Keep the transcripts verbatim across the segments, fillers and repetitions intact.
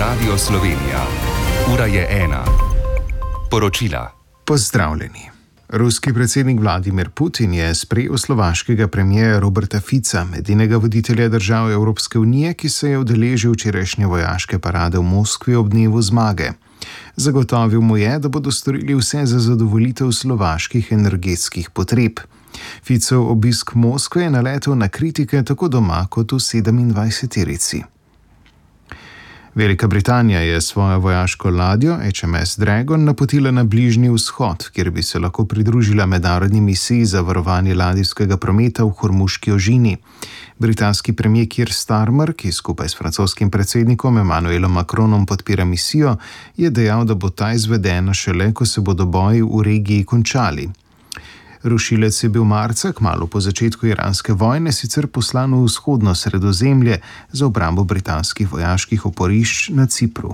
Radio Slovenija. Ura je ena. Poročila. Pozdravljeni. Ruski predsednik Vladimir Putin je sprejel slovaškega premierja Roberta Fica, edinega voditelja držav Evropske unije, ki se je udeležil včerajšnje vojaške parade v Moskvi ob dnevu zmage. Zagotovil mu je, da bodo storili vse za zadovoljitev slovaških energetskih potreb. Ficov obisk Moskve je naletel na kritike tako doma kot v sedemindvajseterici. Velika Britanija je svojo vojaško ladjo H M S Dragon napotila na Bližnji vzhod, kjer bi se lahko pridružila mednarodni misiji za varovanje ladijskega prometa v Hormuški ožini. Britanski premier Keir Starmer, ki skupaj s francoskim predsednikom Emmanuelom Macronom podpira misijo, je dejal, da bo ta izvedena šele, ko se bodo boji v regiji končali. Rušilec je bil marca, kmalu po začetku iranske vojne, sicer poslan v vzhodno Sredozemlje za obrambo britanskih vojaških oporišč na Cipru.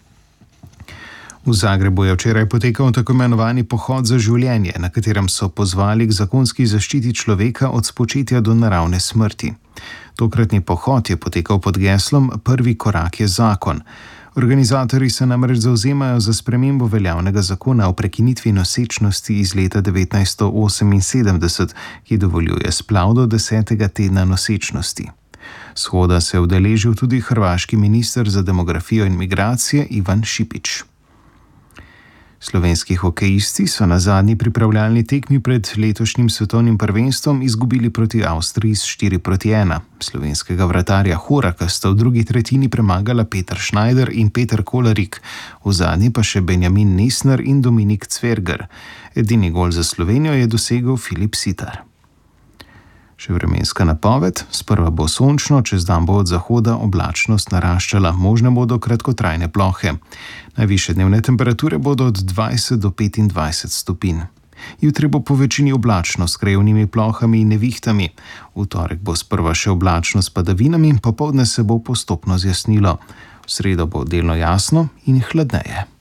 V Zagrebu je včeraj potekal tako imenovani pohod za življenje, na katerem so pozvali k zakonski zaščiti človeka od spočetja do naravne smrti. Tokratni pohod je potekal pod geslom Prvi korak je zakon. Organizatorji se namreč zavzemajo za spremembo veljavnega zakona o prekinitvi nosečnosti iz leta devetnajststo oseminsedemdeset, ki dovoljuje splav do desetega tedna nosečnosti. Shoda se je udeležil tudi hrvaški minister za demografijo in migracije Ivan Šipić. Slovenski hokejisti so na zadnji pripravljalni tekmi pred letošnjim svetovnim prvenstvom izgubili proti Avstriji s štiri proti ena. Slovenskega vratarja Horaka sta v drugi tretjini premagala Peter Schneider in Peter Kolarik, v zadnji pa še Benjamin Nesner in Dominik Cverger. Edini gol za Slovenijo je dosegel Filip Sitar. Še vremenska napoved, sprva bo sončno, čez dan bo od zahoda oblačnost naraščala, možne bodo kratkotrajne plohe. Najvišje dnevne temperature bodo od dvajset do petindvajset stopinj. Jutri bo po večini oblačno s krajevnimi plohami in nevihtami. V torek bo sprva še oblačno s padavinami, popoldne se bo postopno zjasnilo. V sredo bo delno jasno in hladneje.